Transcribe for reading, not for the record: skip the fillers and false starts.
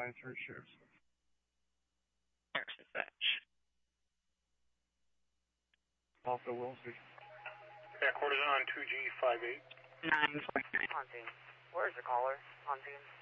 9-3 Sheriff's. Sheriff's dispatch. Also Wilson. Yeah, quarters on 2G58. 949. On scene. Where's the caller? On scene.